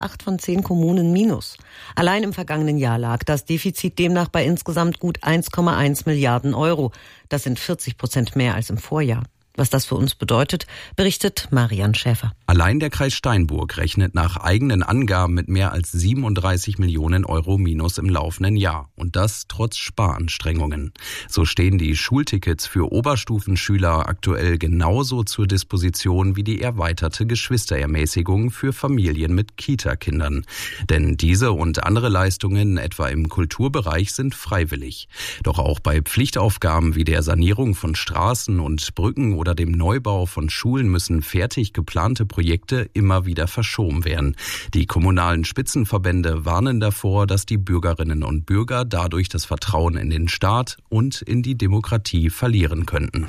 8 von 10 Kommunen minus. Allein im vergangenen Jahr lag das Defizit demnach bei insgesamt gut 1,1 Milliarden Euro. Das sind 40% mehr als im Vorjahr. Was das für uns bedeutet, berichtet Marian Schäfer. Allein der Kreis Steinburg rechnet nach eigenen Angaben mit mehr als 37 Millionen Euro Minus im laufenden Jahr. Und das trotz Sparanstrengungen. So stehen die Schultickets für Oberstufenschüler aktuell genauso zur Disposition wie die erweiterte Geschwisterermäßigung für Familien mit Kita-Kindern. Denn diese und andere Leistungen, etwa im Kulturbereich, sind freiwillig. Doch auch bei Pflichtaufgaben wie der Sanierung von Straßen und Brücken oder dem Neubau von Schulen müssen fertig geplante Projekte immer wieder verschoben werden. Die kommunalen Spitzenverbände warnen davor, dass die Bürgerinnen und Bürger dadurch das Vertrauen in den Staat und in die Demokratie verlieren könnten.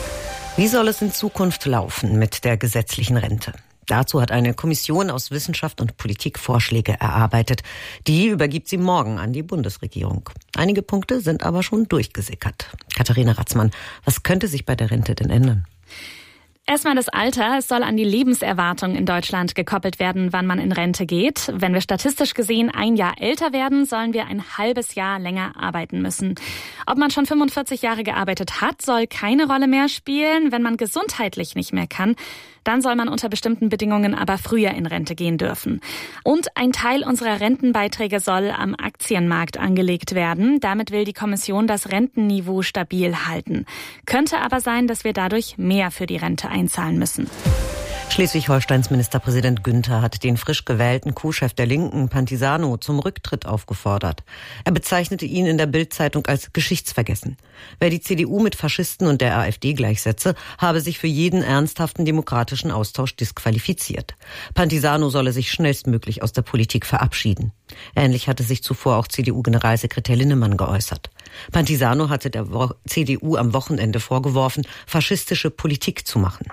Wie soll es in Zukunft laufen mit der gesetzlichen Rente? Dazu hat eine Kommission aus Wissenschaft und Politik Vorschläge erarbeitet. Die übergibt sie morgen an die Bundesregierung. Einige Punkte sind aber schon durchgesickert. Katharina Ratzmann, was könnte sich bei der Rente denn ändern? Erstmal das Alter. Es soll an die Lebenserwartung in Deutschland gekoppelt werden, wann man in Rente geht. Wenn wir statistisch gesehen ein Jahr älter werden, sollen wir ein halbes Jahr länger arbeiten müssen. Ob man schon 45 Jahre gearbeitet hat, soll keine Rolle mehr spielen. Wenn man gesundheitlich nicht mehr kann, dann soll man unter bestimmten Bedingungen aber früher in Rente gehen dürfen. Und ein Teil unserer Rentenbeiträge soll am Aktienmarkt angelegt werden. Damit will die Kommission das Rentenniveau stabil halten. Könnte aber sein, dass wir dadurch mehr für die Rente einzahlen müssen. Schleswig-Holsteins Ministerpräsident Günther hat den frisch gewählten Co-Chef der Linken, Pantisano, zum Rücktritt aufgefordert. Er bezeichnete ihn in der Bild-Zeitung als geschichtsvergessen. Wer die CDU mit Faschisten und der AfD gleichsetze, habe sich für jeden ernsthaften demokratischen Austausch disqualifiziert. Pantisano solle sich schnellstmöglich aus der Politik verabschieden. Ähnlich hatte sich zuvor auch CDU-Generalsekretär Linnemann geäußert. Pantisano hatte der CDU am Wochenende vorgeworfen, faschistische Politik zu machen.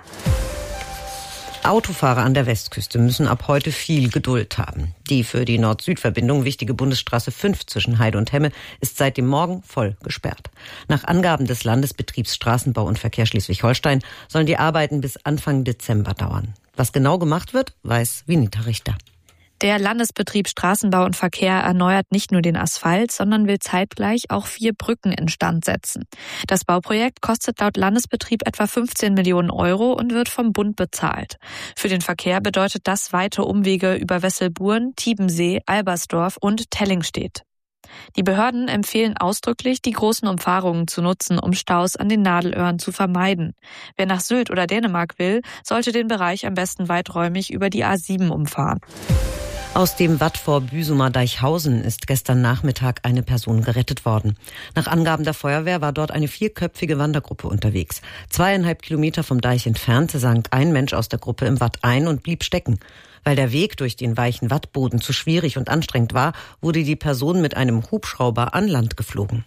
Autofahrer an der Westküste müssen ab heute viel Geduld haben. Die für die Nord-Süd-Verbindung wichtige Bundesstraße 5 zwischen Heide und Hemme ist seit dem Morgen voll gesperrt. Nach Angaben des Landesbetriebs Straßenbau und Verkehr Schleswig-Holstein sollen die Arbeiten bis Anfang Dezember dauern. Was genau gemacht wird, weiß Vinita Richter. Der Landesbetrieb Straßenbau und Verkehr erneuert nicht nur den Asphalt, sondern will zeitgleich auch 4 Brücken instand setzen. Das Bauprojekt kostet laut Landesbetrieb etwa 15 Millionen Euro und wird vom Bund bezahlt. Für den Verkehr bedeutet das weite Umwege über Wesselburen, Tiebensee, Albersdorf und Tellingstedt. Die Behörden empfehlen ausdrücklich, die großen Umfahrungen zu nutzen, um Staus an den Nadelöhren zu vermeiden. Wer nach Sylt oder Dänemark will, sollte den Bereich am besten weiträumig über die A7 umfahren. Aus dem Watt vor Büsumer Deichhausen ist gestern Nachmittag eine Person gerettet worden. Nach Angaben der Feuerwehr war dort eine 4-köpfige Wandergruppe unterwegs. 2,5 Kilometer vom Deich entfernt sank ein Mensch aus der Gruppe im Watt ein und blieb stecken. Weil der Weg durch den weichen Wattboden zu schwierig und anstrengend war, wurde die Person mit einem Hubschrauber an Land geflogen.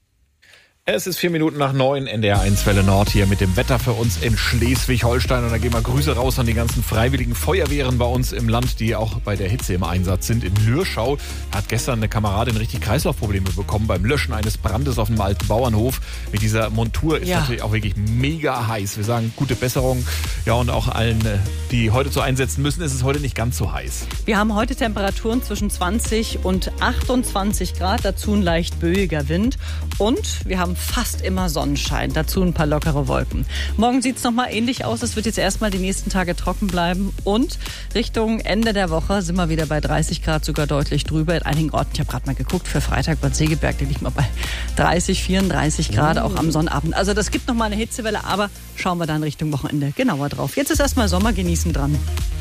Es ist 9:04, NDR 1 Welle Nord hier mit dem Wetter für uns in Schleswig-Holstein. Und da gehen wir Grüße raus an die ganzen freiwilligen Feuerwehren bei uns im Land, die auch bei der Hitze im Einsatz sind. In Lürschau hat gestern eine Kameradin richtig Kreislaufprobleme bekommen beim Löschen eines Brandes auf einem alten Bauernhof. Mit dieser Montur ist natürlich auch wirklich mega heiß. Wir sagen gute Besserung. Ja, und auch allen, die heute zu einsetzen müssen, ist es heute nicht ganz so heiß. Wir haben heute Temperaturen zwischen 20 und 28 Grad, dazu ein leicht böiger Wind. Und wir haben fast immer Sonnenschein, dazu ein paar lockere Wolken. Morgen sieht es nochmal ähnlich aus. Es wird jetzt erstmal die nächsten Tage trocken bleiben. Und Richtung Ende der Woche sind wir wieder bei 30 Grad, sogar deutlich drüber. In einigen Orten, ich habe gerade mal geguckt, für Freitag Bad Segeberg, da liegt man bei 30, 34 Grad, auch am Sonnabend. Also das gibt nochmal eine Hitzewelle, aber schauen wir dann Richtung Wochenende genauer drauf. Jetzt ist erstmal Sommer, genießen dran.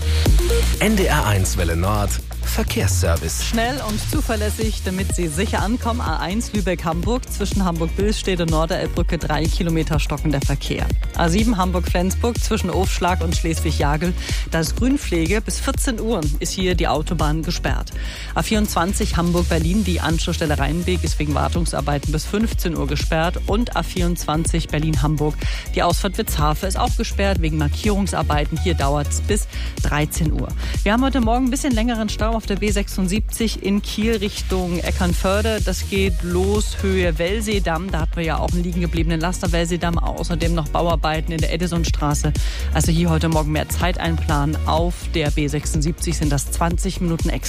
NDR 1 Welle Nord, Verkehrsservice. Schnell und zuverlässig, damit Sie sicher ankommen. A1 Lübeck-Hamburg, zwischen Hamburg-Billstedt und Norderelbbrücke 3 Kilometer stockender Verkehr. A7 Hamburg-Flensburg, zwischen Ofschlag und Schleswig-Jagel, da ist Grünpflege. Bis 14 Uhr ist hier die Autobahn gesperrt. A24 Hamburg-Berlin, die Anschlussstelle Rheinweg ist wegen Wartungsarbeiten bis 15 Uhr gesperrt. Und A24 Berlin-Hamburg, die Ausfahrt Witzhafe ist auch gesperrt wegen Markierungsarbeiten. Hier dauert es bis 13 Uhr. Wir haben heute Morgen ein bisschen längeren Stau auf der B76 in Kiel Richtung Eckernförde. Das geht los Höhe Wellseedamm. Da hatten wir ja auch einen liegen gebliebenen Laster Wellseedamm. Außerdem noch Bauarbeiten in der Edisonstraße. Also hier heute Morgen mehr Zeit einplanen. Auf der B76 sind das 20 Minuten extra.